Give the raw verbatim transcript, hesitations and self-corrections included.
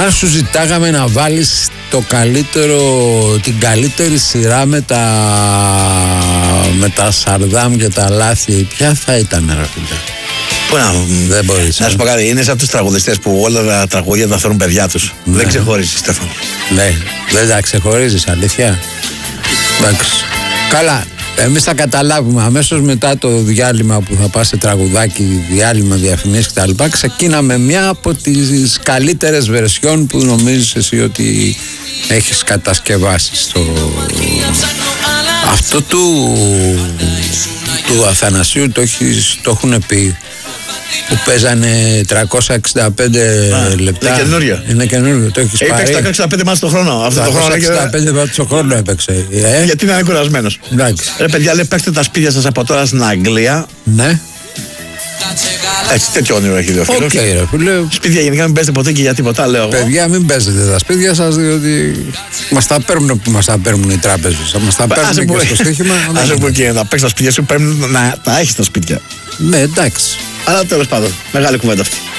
Αν σου ζητάγαμε να βάλεις το καλύτερο, την καλύτερη σειρά με τα, με τα Σαρδάμ και τα Λάθη, ποια θα ήταν, ρε φίλε? Πού να, δεν μπορείς. Να σου πω κάτι, είναι σαν τους τραγουδιστές που όλα τα τραγούδια τα θέλουν παιδιά τους. Ναι. Δεν ξεχωρίζεις, Στέφανο. Ναι, δεν τα ξεχωρίζεις, αλήθεια. Εντάξει. Καλά. Εμείς θα καταλάβουμε αμέσως μετά το διάλειμμα που θα πας σε τραγουδάκι, διάλειμμα, διαφημίσεις κτλ. Ξεκίναμε μια από τις καλύτερες βερσιόν που νομίζεις εσύ ότι έχεις κατασκευάσει στο... Αυτό του, του Αθανασίου το, έχεις, το έχουν πει, που παίζανε τριακόσια εξήντα πέντε Α, λεπτά. Είναι καινούριο. Είναι καινούριο, το έχεις πάρει. Έπαιξε τριακόσια εξήντα πέντε μάτς το χρόνο. Αυτό το χρόνο τριακόσια εξήντα πέντε μάτς το χρόνο έπαιξε. Ε? Γιατί είναι κουρασμένος. Ρε παιδιά, λέει, παίξτε τα σπίτια σας από τώρα στην Αγγλία. Ναι. Έτσι, τέτοιο όνειρο έχει δύο φίλος. Okay, ρε φίλε. Σπίτια γενικά μην παίζετε ποτέ και για τίποτα, λέω. Παιδιά, μην παίζετε τα σπίτια σας, διότι μας τα παίρνουν που μας τα παίρνουν οι τράπεζες. Μας τα παίρνουν και στο στοίχημα. Ας πω και να παίξεις τα σπίτια σου, πρέπει να τα έχεις τα σπίτια. Ναι, εντάξει. Αλλά τέλος πάντων, μεγάλη κουβέντα αυτή.